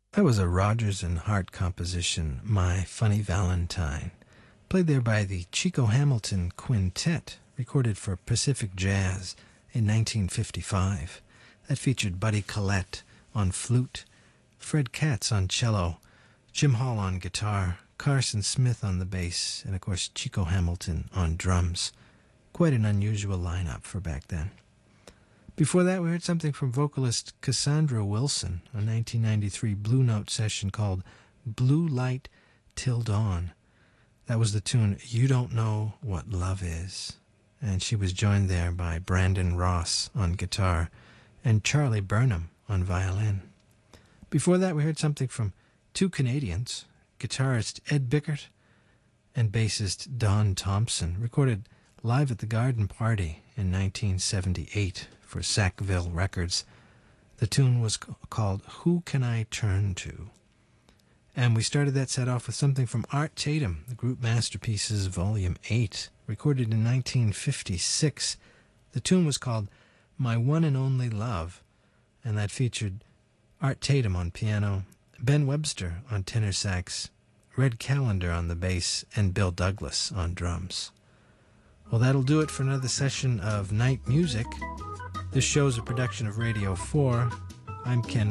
That was a Rodgers and Hart composition, My Funny Valentine, played there by the Chico Hamilton Quintet, recorded for Pacific Jazz in 1955. That featured Buddy Collette on flute, Fred Katz on cello, Jim Hall on guitar, Carson Smith on the bass, and of course Chico Hamilton on drums. Quite an unusual lineup for back then. Before that, we heard something from vocalist Cassandra Wilson, a 1993 Blue Note session called Blue Light Till Dawn. That was the tune You Don't Know What Love Is. And she was joined there by Brandon Ross on guitar and Charlie Burnham on violin. Before that, we heard something from two Canadians, guitarist Ed Bickert and bassist Don Thompson, recorded live at the Garden Party in 1978 for Sackville Records. The tune was called Who Can I Turn To? And we started that set off with something from Art Tatum, the group Masterpieces Volume 8, recorded in 1956. The tune was called My One and Only Love, and that featured Art Tatum on piano, Ben Webster on tenor sax, Red Callender on the bass, and Bill Douglas on drums. Well, that'll do it for another session of Night Music. This show is a production of Radio 4. I'm Ken